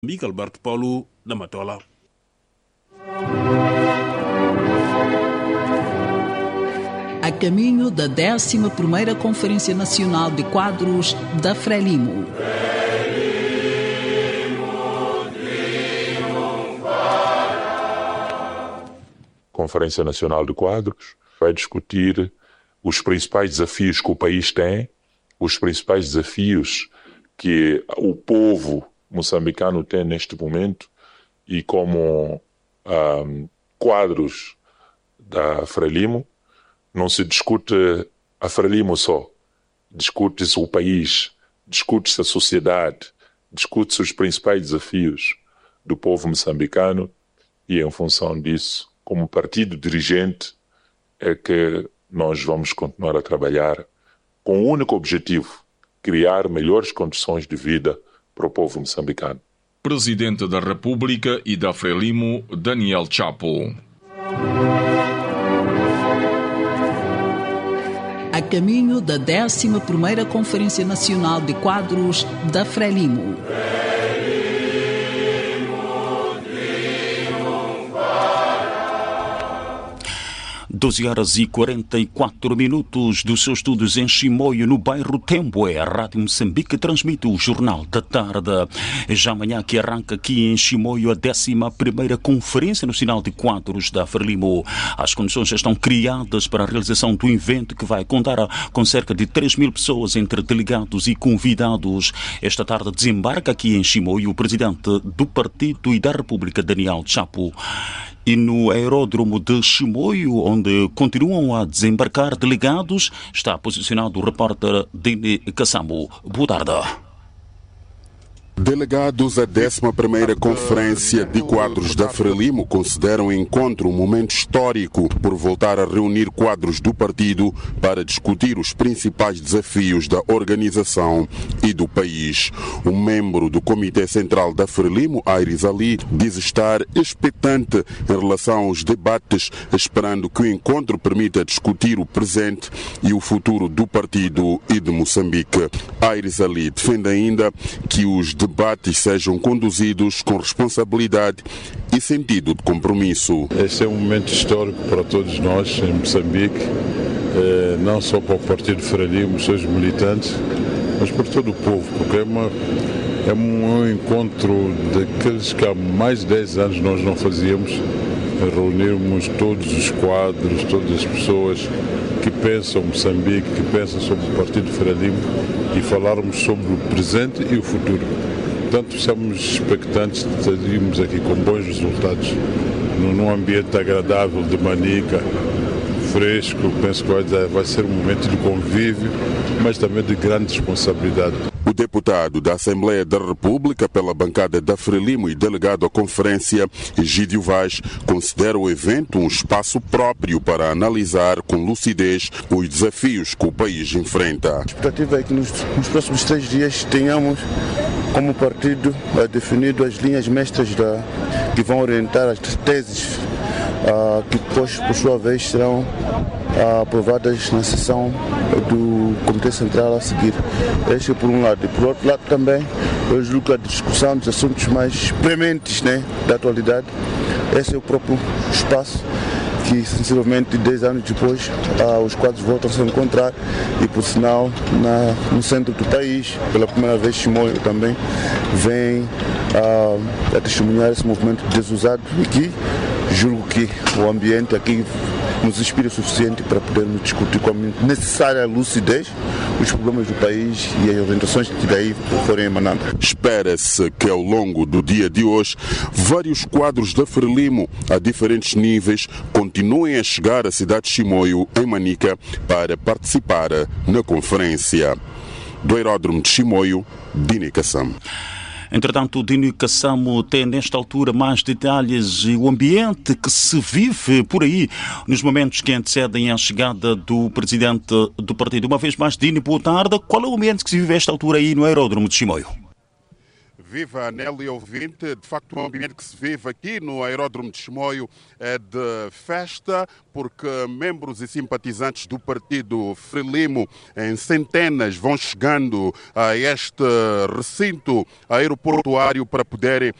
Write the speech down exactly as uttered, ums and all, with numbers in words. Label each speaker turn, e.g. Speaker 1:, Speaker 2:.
Speaker 1: Miguel Alberto Paulo da Matola.
Speaker 2: A caminho da décima primeira Conferência Nacional de Quadros da Frelimo.
Speaker 3: Conferência Nacional de Quadros vai discutir os principais desafios que o país tem, os principais desafios que o povo moçambicano tem neste momento e como um, quadros da Frelimo. Não se discute a Frelimo só, discute-se o país, discute-se a sociedade, discute-se os principais desafios do povo moçambicano e em função disso, como partido dirigente, é que nós vamos continuar a trabalhar com o único objetivo, criar melhores condições de vida para o povo moçambicano.
Speaker 4: Presidente da República e da Frelimo, Daniel Chapo.
Speaker 2: A caminho da décima primeira Conferência Nacional de Quadros da Frelimo.
Speaker 5: doze horas e quarenta e quatro minutos dos seus estudos em Chimoio, no bairro Temboé. A Rádio Moçambique transmite o Jornal da Tarde. Já amanhã que arranca aqui em Chimoio a décima primeira Conferência Nacional de Quadros da Frelimo. As condições já estão criadas para a realização do evento que vai contar com cerca de três mil pessoas entre delegados e convidados. Esta tarde desembarca aqui em Chimoio o presidente do Partido e da República, Daniel Chapo. E no aeródromo de Chimoio, onde continuam a desembarcar delegados, está posicionado o repórter Dini Kassamo. Boa tarde.
Speaker 6: Delegados à décima primeira Conferência de Quadros da Frelimo consideram o encontro um momento histórico por voltar a reunir quadros do partido para discutir os principais desafios da organização e do país. Um membro do Comitê Central da Frelimo, Aires Ali, diz estar expectante em relação aos debates, esperando que o encontro permita discutir o presente e o futuro do partido e de Moçambique. Aires Ali defende ainda que os debates sejam conduzidos com responsabilidade e sentido de compromisso.
Speaker 7: Este é um momento histórico para todos nós em Moçambique, não só para o Partido Frelimo, os seus militantes, mas para todo o povo, porque é, uma, é um encontro daqueles que há mais de dez anos nós não fazíamos, reunirmos todos os quadros, todas as pessoas que pensam Moçambique, que pensam sobre o Partido Frelimo e falarmos sobre o presente e o futuro. Portanto, estamos expectantes de irmos aqui com bons resultados, num ambiente agradável de manica, fresco. Penso que vai ser um momento de convívio, mas também de grande responsabilidade.
Speaker 6: O deputado da Assembleia da República pela bancada da Frelimo e delegado à conferência, Egídio Vaz, considera o evento um espaço próprio para analisar com lucidez os desafios que o país enfrenta.
Speaker 8: A expectativa é que nos, nos próximos três dias tenhamos, como partido, definido as linhas mestras da, que vão orientar as teses uh, que depois, por sua vez, serão uh, aprovadas na sessão do Comitê Central a seguir. Este é por um lado. E por outro lado também, eu julgo que a discussão dos assuntos mais prementes, né, da atualidade, esse é o próprio espaço que, sensivelmente, dez anos depois, ah, os quadros voltam a se encontrar e, por sinal, na, no centro do país, pela primeira vez, Chimoio também vem ah, a testemunhar esse movimento desusado e que julgo que o ambiente aqui nos inspira o suficiente para podermos discutir com a necessária lucidez os problemas do país e as orientações que daí forem emanando.
Speaker 6: Espera-se que ao longo do dia de hoje vários quadros da Frelimo a diferentes níveis continuem a chegar à cidade de Chimoio, em Manica, para participar na conferência. Do aeródromo de Chimoio, Dini Kassamo.
Speaker 5: Entretanto, o Dini Kassamo tem nesta altura mais detalhes e o ambiente que se vive por aí nos momentos que antecedem a chegada do presidente do partido. Uma vez mais, Dini, boa tarde. Qual é o ambiente que se vive a esta altura aí no aeródromo de Chimoio?
Speaker 6: Viva Nelly ouvinte, de facto o ambiente que se vive aqui no aeródromo de Chimoio é de festa, porque membros e simpatizantes do partido Frelimo em centenas vão chegando a este recinto aeroportuário para poderem